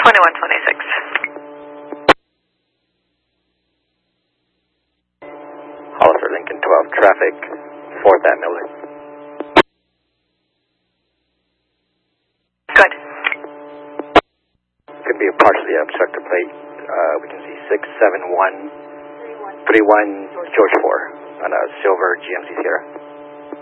2126. Hollister Lincoln 12 traffic, 4th at Miller. Good. Could be a partially obstructed plate. We can see 67131 George 4 on a silver GMC Sierra.